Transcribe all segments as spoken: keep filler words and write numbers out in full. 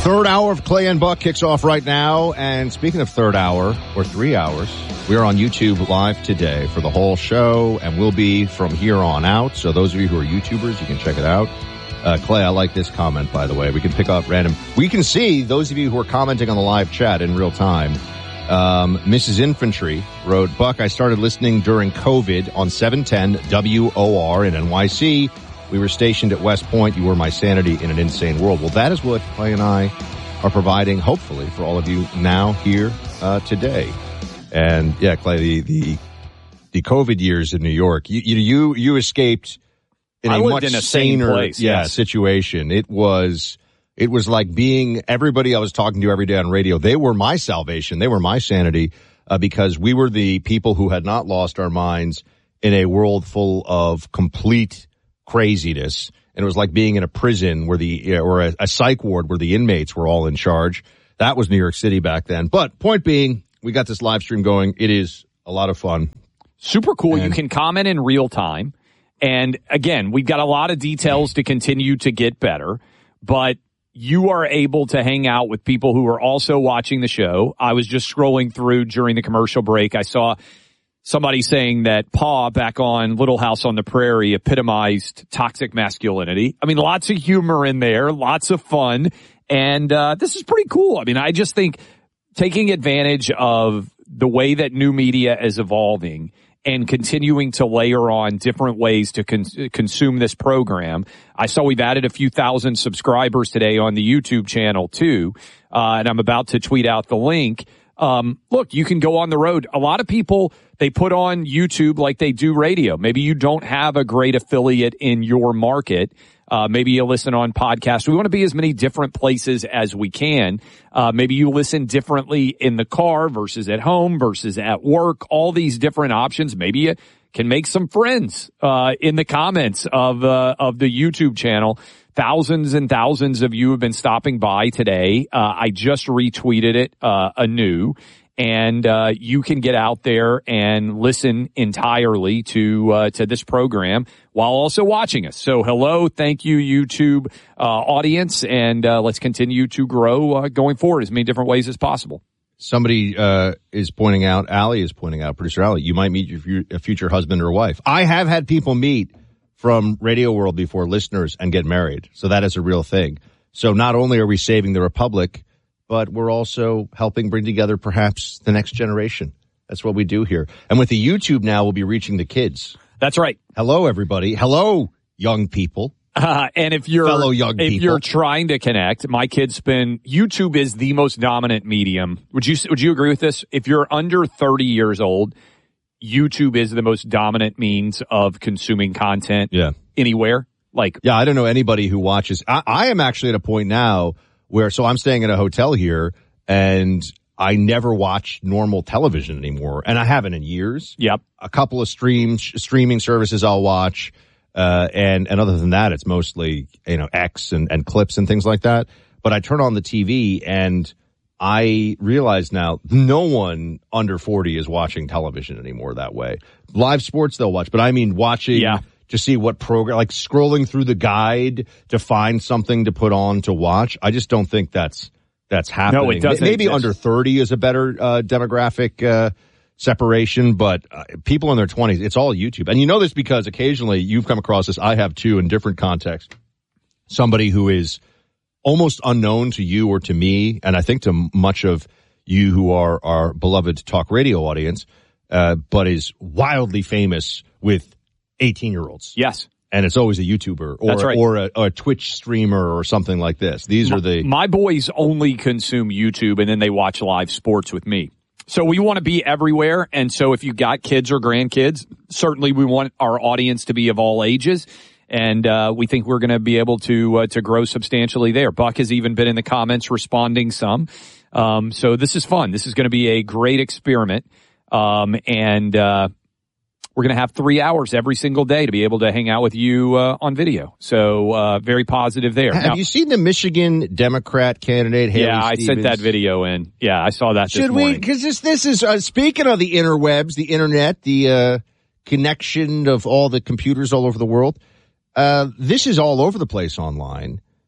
Third hour of Clay and Buck kicks off right now. And speaking of third hour, or three hours, we are on YouTube live today for the whole show, and we'll be from here on out. So those of you who are YouTubers, you can check it out. Uh, Clay, I like this comment, by the way. We can pick up random. We can see those of you who are commenting on the live chat in real time. Um, Missus Infantry wrote, Buck, I started listening during COVID on seven ten W O R in N Y C. We were stationed at West Point. You were my sanity in an insane world. Well, that is what Clay and I are providing, hopefully, for all of you now here uh, today. And yeah, Clay, the the the COVID years in New York, you you you escaped in a I lived much in a saner place, yeah, yes. situation. It was it was like being everybody I was talking to every day on radio. They were my salvation. They were my sanity uh, because we were the people who had not lost our minds in a world full of complete craziness. And it was like being in a prison where the, or a, a psych ward where the inmates were all in charge. That was New York City back then. But point being, we got this live stream going. It is a lot of fun. Super cool. And you can comment in real time. And again, we've got a lot of details to continue to get better, but you are able to hang out with people who are also watching the show. I was just scrolling through during the commercial break. I saw somebody saying that Pa back on Little House on the Prairie epitomized toxic masculinity. I mean, lots of humor in there, lots of fun. And uh this is pretty cool. I mean, I just think taking advantage of the way that new media is evolving and continuing to layer on different ways to con- consume this program. I saw we've added a few thousand subscribers today on the YouTube channel too. Uh and I'm about to tweet out the link. Um, look, you can go on the road. A lot of people, they put on YouTube like they do radio. Maybe you don't have a great affiliate in your market. Uh, maybe you listen on podcasts. We want to be as many different places as we can. Uh, maybe you listen differently in the car versus at home versus at work. All these different options. Maybe you can make some friends, uh, in the comments of, uh, of the YouTube channel. Thousands and thousands of you have been stopping by today. Uh, I just retweeted it, uh, anew. And, uh, you can get out there and listen entirely to, uh, to this program while also watching us. So hello. Thank you, YouTube, uh, audience. And, uh, let's continue to grow, uh, going forward as many different ways as possible. Somebody, uh, is pointing out, Allie is pointing out, producer Allie, you might meet your fu- future husband or wife. I have had people meet from Radio World before, listeners, and get married. So that is a real thing. So not only are we saving the Republic, but we're also helping bring together perhaps the next generation. That's what we do here. And with the YouTube now, we'll be reaching the kids. That's right. Hello, everybody. Hello, young people. Uh, and if you're, fellow young if people. you're trying to connect, my kids spend, YouTube is the most dominant medium. Would you, would you agree with this? If you're under thirty years old, YouTube is the most dominant means of consuming content yeah. anywhere. Like, yeah, I don't know anybody who watches. I, I am actually at a point now where, so I'm staying at a hotel here and I never watch normal television anymore. And I haven't in years. Yep. A couple of streams, streaming services I'll watch. Uh, and, and other than that, it's mostly, you know, X and, and clips and things like that. But I turn on the T V and I realize now no one under forty is watching television anymore that way. Live sports they'll watch, but I mean watching yeah. to see what program, like scrolling through the guide to find something to put on to watch. I just don't think that's, that's happening. No, it doesn't Maybe exist. under thirty is a better, uh, demographic, uh, separation, but uh, people in their twenties, it's all YouTube. And you know this because occasionally you've come across this, I have too, in different contexts. Somebody who is almost unknown to you or to me, and I think to much of you who are our beloved talk radio audience, uh, but is wildly famous with eighteen-year-olds. Yes. And it's always a YouTuber or, That's right. or a, a Twitch streamer or something like this. These my, are the... My boys only consume YouTube and then they watch live sports with me. So we want to be everywhere. And so if you got kids or grandkids, certainly we want our audience to be of all ages. And, uh, we think we're going to be able to, uh, to grow substantially there. Buck has even been in the comments responding some. Um, so this is fun. This is going to be a great experiment. Um, and, uh, we're going to have three hours every single day to be able to hang out with you, uh, on video. So, uh, very positive there. Have now, you seen the Michigan Democrat candidate, Haley yeah, I Stevens? sent that video in. Yeah, I saw that this Should we, morning. because this, this is, uh, speaking of the interwebs, the internet, the, uh, connection of all the computers all over the world, uh, this is all over the place online.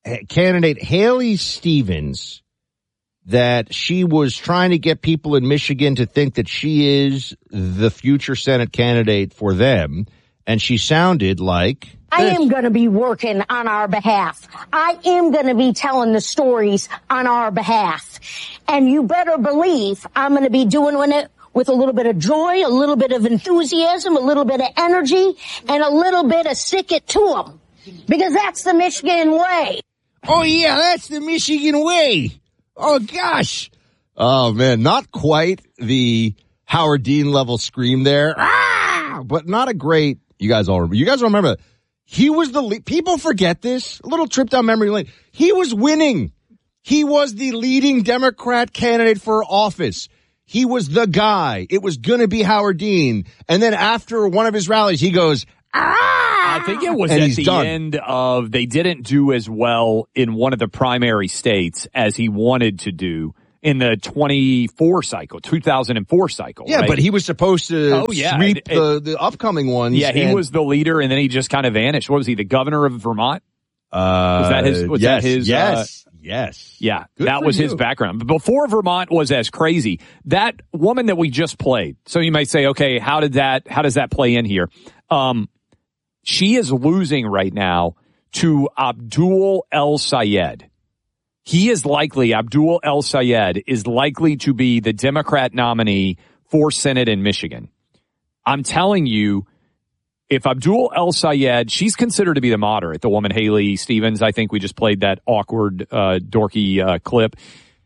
candidate Haley Stevens that she was trying to get people in Michigan to think that she is the future Senate candidate for them, and she sounded like I am going to be working on our behalf. I am going to be telling the stories on our behalf. And you better believe I'm going to be doing it with a little bit of joy, a little bit of enthusiasm, a little bit of energy, and a little bit of stick it to them. Because that's the Michigan way. Oh, yeah, that's the Michigan way. Oh, gosh. Oh, man, not quite the Howard Dean level scream there. Ah! But not a great, you guys all remember. You guys all remember, he was the lead. People forget this. A little trip down memory lane. He was winning. He was the leading Democrat candidate for office. He was the guy. It was going to be Howard Dean. And then after one of his rallies, he goes, ah! I think it was and at he's the done. end of, they didn't do as well in one of the primary states as he wanted to do in the twenty-four cycle, two thousand four cycle. Yeah, right? but he was supposed to oh, yeah. sweep it, it, the, the upcoming ones. Yeah, he and, was the leader, and then he just kind of vanished. What was he, the governor of Vermont? Uh, was that his? Was yes, that his? Yes, uh, yes. Yeah, Good that for was you. his background. But before Vermont was as crazy, that woman that we just played. So you might say, okay, how did that? How does that play in here? Um, she is losing right now to Abdul El Sayed. He is likely, Abdul El Sayed is likely to be the Democrat nominee for Senate in Michigan. I'm telling you, if Abdul El Sayed, she's considered to be the moderate, the woman Haley Stevens, I think we just played that awkward, uh, dorky, uh, clip.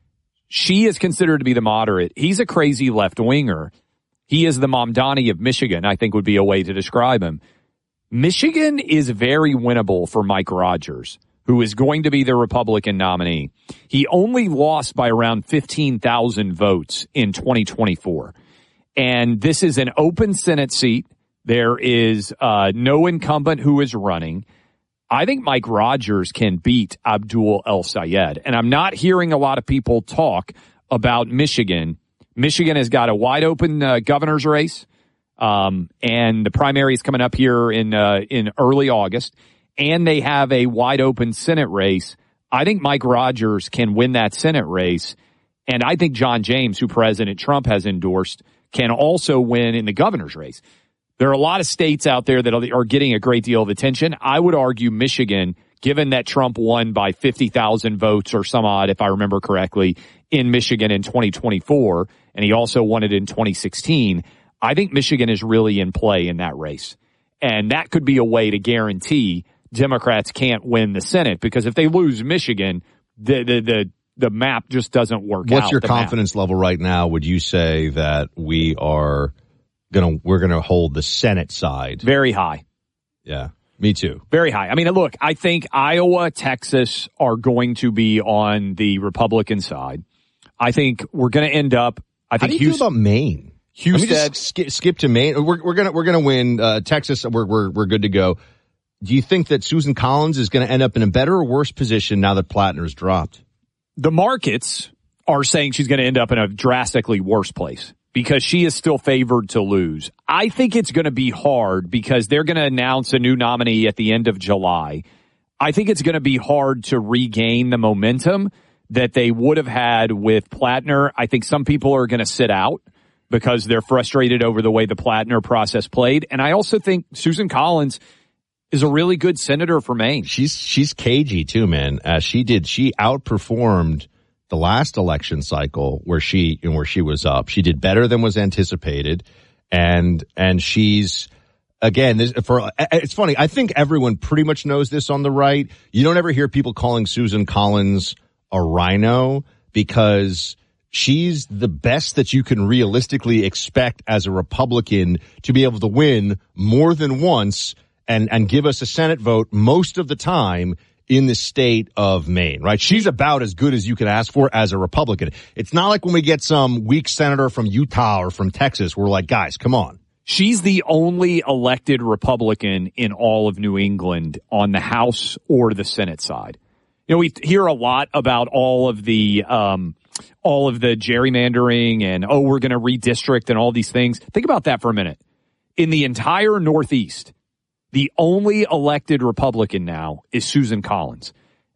She is considered to be the moderate. He's a crazy left-winger. He is the Mamdani of Michigan, I think would be a way to describe him. Michigan is very winnable for Mike Rogers, who is going to be the Republican nominee. He only lost by around fifteen thousand votes in twenty twenty-four. And this is an open Senate seat. There is uh, no incumbent who is running. I think Mike Rogers can beat Abdul El Sayed. And I'm not hearing a lot of people talk about Michigan. Michigan has got a wide open uh, governor's race. Um, and the primary is coming up here in, uh, in early August. And they have a wide open Senate race. I think Mike Rogers can win that Senate race. And I think John James, who President Trump has endorsed, can also win in the governor's race. There are a lot of states out there that are getting a great deal of attention. I would argue Michigan, given that Trump won by fifty thousand votes or some odd, if I remember correctly, in Michigan in twenty twenty-four, and he also won it in twenty sixteen, I think Michigan is really in play in that race. And that could be a way to guarantee Democrats can't win the Senate, because if they lose Michigan, the the the, the map just doesn't work out. What's your confidence level right now? Would you say that we are gonna we're gonna hold the Senate side? Very high. Yeah, me too. Very high. I mean, look, I think Iowa, Texas are going to be on the Republican side. I think we're going to end up. I think How do you Houston, feel about Maine? Houston, Let me just skip, skip to Maine. We're, we're gonna we're gonna win uh, Texas. We're we're we're good to go. Do you think that Susan Collins is going to end up in a better or worse position now that Plattner's dropped? The markets are saying she's going to end up in a drastically worse place because she is still favored to lose. I think it's going to be hard because they're going to announce a new nominee at the end of July. I think it's going to be hard to regain the momentum that they would have had with Plattner. I think some people are going to sit out because they're frustrated over the way the Plattner process played. And I also think Susan Collins is a really good senator for Maine. She's she's cagey too, man. As she did, she outperformed the last election cycle where she where she was up. She did better than was anticipated, and and she's again. This, for it's funny. I think everyone pretty much knows this on the right. You don't ever hear people calling Susan Collins a rhino because she's the best that you can realistically expect as a Republican to be able to win more than once and, and give us a Senate vote most of the time in the state of Maine, right? She's about as good as you can ask for as a Republican. It's not like when we get some weak senator from Utah or from Texas, we're like, guys, come on. She's the only elected Republican in all of New England on the House or the Senate side. You know, we hear a lot about all of the, um, all of the gerrymandering and, oh, we're going to redistrict and all these things. Think about that for a minute. In the entire Northeast, the only elected Republican now is Susan Collins.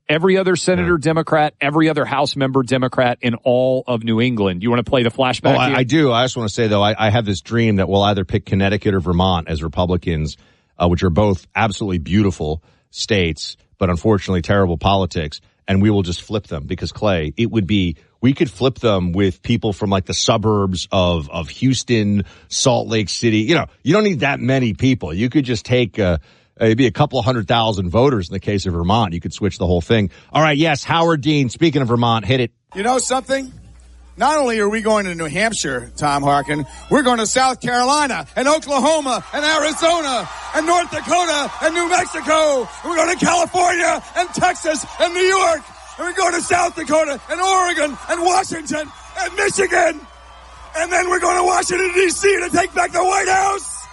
Every other senator Democrat, every other House member Democrat in all of New England. You want to play the flashback? Oh, I, here? I do. I just want to say, though, I, I have this dream that we'll either pick Connecticut or Vermont as Republicans, uh, which are both absolutely beautiful states, but unfortunately terrible politics, and we will just flip them because, Clay, it would be, we could flip them with people from like the suburbs of, of Houston, Salt Lake City. You know, you don't need that many people. You could just take, uh, maybe a couple of hundred thousand voters in the case of Vermont. You could switch the whole thing. All right, yes, Howard Dean, speaking of Vermont, hit it. You know something? Not only are we going to New Hampshire, Tom Harkin, we're going to South Carolina and Oklahoma and Arizona and North Dakota and New Mexico. And we're going to California and Texas and New York. And we're going to South Dakota and Oregon and Washington and Michigan. And then we're going to Washington, D C to take back the White House.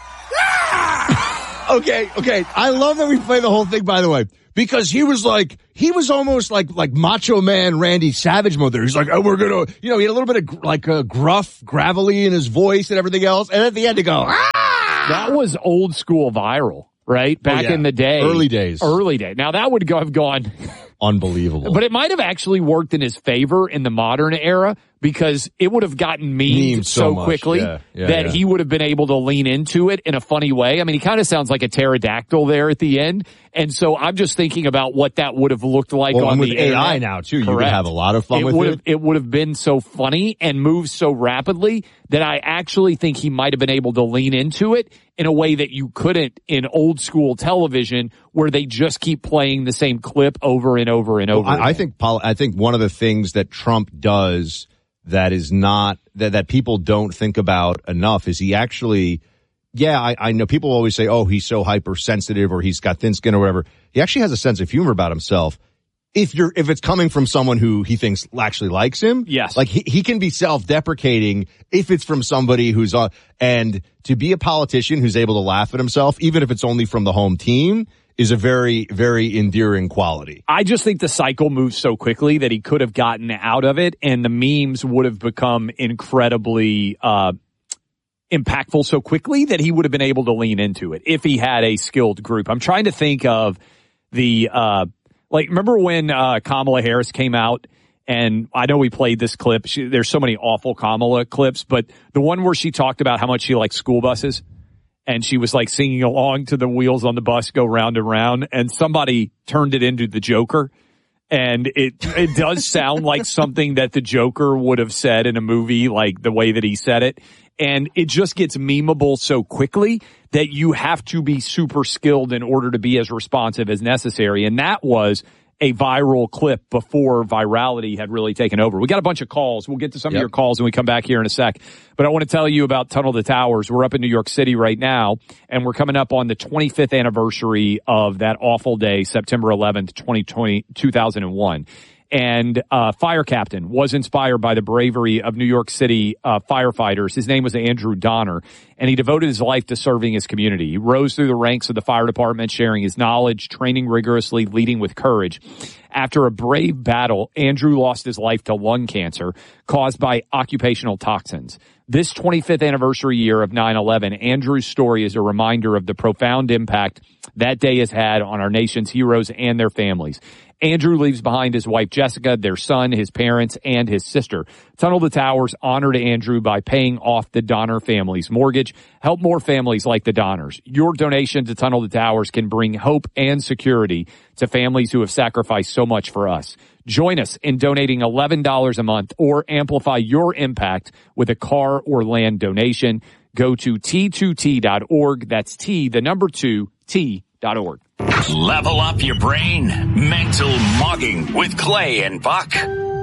Yeah! Okay, okay. I love that we play the whole thing, by the way, because he was like, he was almost like, like Macho Man Randy Savage mode there. He's like, oh, we're going to, you know, he had a little bit of like a gruff, gravelly in his voice and everything else. And at the end to go, ah! That was old school viral, right? Back oh, yeah. in the day. Early days. Early day. Now that would go, have gone. Unbelievable. But it might have actually worked in his favor in the modern era because it would have gotten memed, memed so, so quickly yeah, yeah, that yeah. he would have been able to lean into it in a funny way. I mean, he kind of sounds like a pterodactyl there at the end. And so I'm just thinking about what that would have looked like well, on with the A I internet. now, too. Correct. You would have a lot of fun it with would it. Have, it would have been so funny and moved so rapidly that I actually think he might have been able to lean into it in a way that you couldn't in old school television where they just keep playing the same clip over and over and over. Well, I, I think, I think one of the things that Trump does that is not, that, that people don't think about enough is he actually, yeah, I, I know people always say, oh, he's so hypersensitive or he's got thin skin or whatever. He actually has a sense of humor about himself. If you're, if it's coming from someone who he thinks actually likes him. Yes. Like he, he can be self-deprecating if it's from somebody who's, uh, and to be a politician who's able to laugh at himself, even if it's only from the home team, is a very, very endearing quality. I just think the cycle moves so quickly that he could have gotten out of it and the memes would have become incredibly, uh, impactful so quickly that he would have been able to lean into it if he had a skilled group. I'm trying to think of the, uh, like, remember when, uh, Kamala Harris came out? And I know we played this clip. She, there's so many awful Kamala clips, but the one where she talked about how much she likes school buses and she was like singing along to the wheels on the bus go round and round and somebody turned it into the Joker. And it, it does sound like something that the Joker would have said in a movie, like the way that he said it. And it just gets memeable so quickly that you have to be super skilled in order to be as responsive as necessary. And that was a viral clip before virality had really taken over. We got a bunch of calls. We'll get to some yep. of your calls when we come back here in a sec. But I want to tell you about Tunnel to Towers. We're up in New York City right now, and we're coming up on the twenty-fifth anniversary of that awful day, September eleventh, twenty twenty, two thousand one. And uh Fire Captain was inspired by the bravery of New York City uh firefighters. His name was Andrew Donner, and he devoted his life to serving his community. He rose through the ranks of the fire department, sharing his knowledge, training rigorously, leading with courage. After a brave battle, Andrew lost his life to lung cancer caused by occupational toxins. This twenty-fifth anniversary year of nine eleven, Andrew's story is a reminder of the profound impact that day has had on our nation's heroes and their families. Andrew leaves behind his wife, Jessica, their son, his parents, and his sister. Tunnel to Towers honored Andrew by paying off the Donner family's mortgage. Help more families like the Donners. Your donation to Tunnel to Towers can bring hope and security to families who have sacrificed so much for us. Join us in donating eleven dollars a month or amplify your impact with a car or land donation. Go to T two T dot org. That's T, the number two, T dot org. Level up your brain. Mental Mogging with Clay and Buck.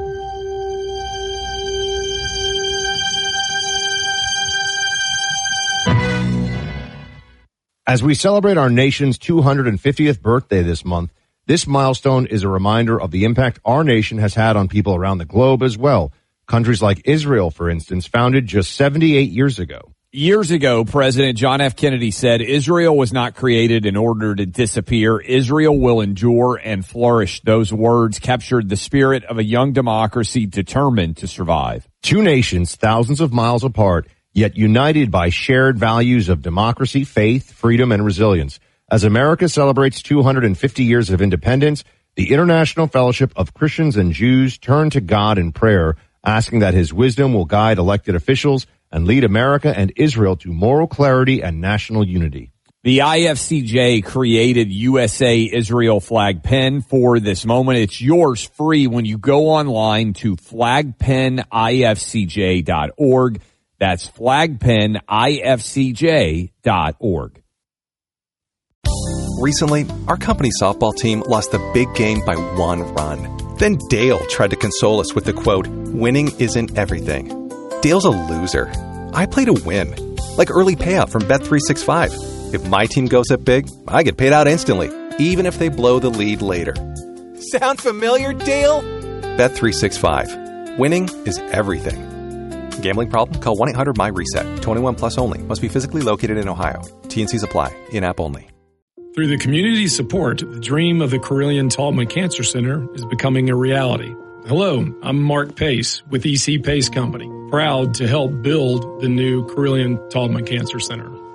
As we celebrate our nation's two hundred fiftieth birthday this month, this milestone is a reminder of the impact our nation has had on people around the globe as well. Countries like Israel, for instance, founded just seventy-eight years ago. Years ago, President John F. Kennedy said, Israel was not created in order to disappear. Israel will endure and flourish. Those words captured the spirit of a young democracy determined to survive. Two nations, thousands of miles apart, yet united by shared values of democracy, faith, freedom, and resilience. As America celebrates two hundred fifty years of independence, The International Fellowship of Christians and Jews turn to God in prayer, asking that his wisdom will guide elected officials and lead America and Israel to moral clarity and national unity. The I F C J created U S A Israel flag pin for this moment. It's yours free when you go online to flag pin I F C J dot org. That's flag pin I F C J dot org. Recently, our company softball team lost the big game by one run. Then Dale tried to console us with the quote, "Winning isn't everything." Dale's a loser. I play to win, like early payout from Bet three sixty-five. If my team goes up big, I get paid out instantly, even if they blow the lead later. Sound familiar, Dale? Bet three sixty-five. Winning is everything. Gambling problem? Call one eight hundred M Y reset. twenty-one plus only. Must be physically located in Ohio. T N Cs apply. In-app only. Through the community support, the dream of the Carilion-Taubman Cancer Center is becoming a reality. Hello, I'm Mark Pace with E C Pace Company, proud to help build the new Carilion-Taubman Cancer Center.